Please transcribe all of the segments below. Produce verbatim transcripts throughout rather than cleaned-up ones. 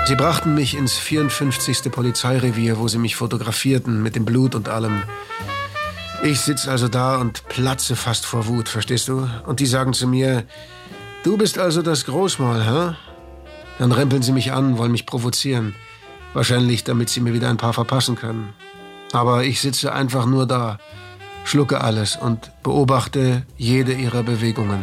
Sie brachten mich ins vierundfünfzigste Polizeirevier, wo sie mich fotografierten, mit dem Blut und allem. Ich sitze also da und platze fast vor Wut, verstehst du? Und die sagen zu mir, du bist also das Großmaul, hä? Dann rempeln sie mich an, wollen mich provozieren. Wahrscheinlich, damit sie mir wieder ein paar verpassen können. Aber ich sitze einfach nur da, schlucke alles und beobachte jede ihrer Bewegungen.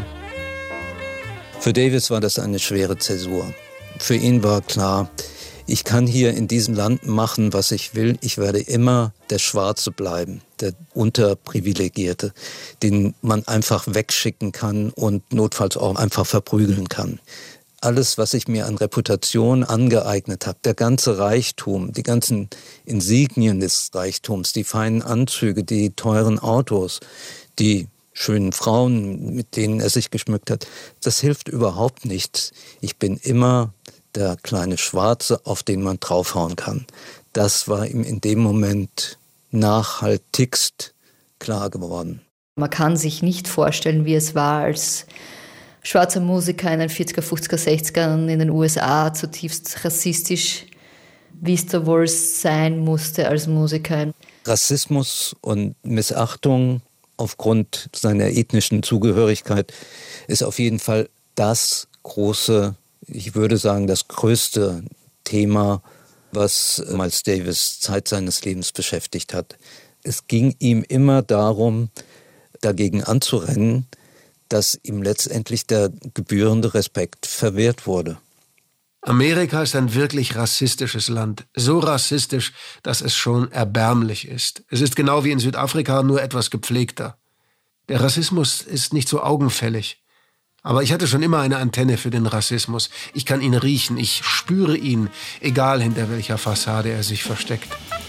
Für Davis war das eine schwere Zäsur. Für ihn war klar, ich kann hier in diesem Land machen, was ich will. Ich werde immer der Schwarze bleiben, der Unterprivilegierte, den man einfach wegschicken kann und notfalls auch einfach verprügeln kann. Alles, was ich mir an Reputation angeeignet habe, der ganze Reichtum, die ganzen Insignien des Reichtums, die feinen Anzüge, die teuren Autos, die schönen Frauen, mit denen er sich geschmückt hat, das hilft überhaupt nichts. Ich bin immer der kleine Schwarze, auf den man draufhauen kann. Das war ihm in dem Moment nachhaltigst klar geworden. Man kann sich nicht vorstellen, wie es war, als schwarzer Musiker in den vierziger, fünfziger, sechzigern in den U S A, zutiefst rassistisch, wie es da wohl sein musste als Musiker. Rassismus und Missachtung aufgrund seiner ethnischen Zugehörigkeit ist auf jeden Fall das große, ich würde sagen, das größte Thema, was Miles Davis Zeit seines Lebens beschäftigt hat. Es ging ihm immer darum, dagegen anzurennen, dass ihm letztendlich der gebührende Respekt verwehrt wurde. Amerika ist ein wirklich rassistisches Land. So rassistisch, dass es schon erbärmlich ist. Es ist genau wie in Südafrika, nur etwas gepflegter. Der Rassismus ist nicht so augenfällig. Aber ich hatte schon immer eine Antenne für den Rassismus. Ich kann ihn riechen, ich spüre ihn, egal hinter welcher Fassade er sich versteckt.